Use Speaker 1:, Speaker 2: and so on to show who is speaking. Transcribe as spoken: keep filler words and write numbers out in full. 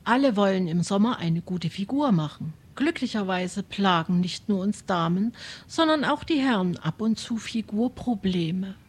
Speaker 1: Alle wollen im Sommer eine gute Figur machen. Glücklicherweise plagen nicht nur uns Damen, sondern auch die Herren ab und zu Figurprobleme.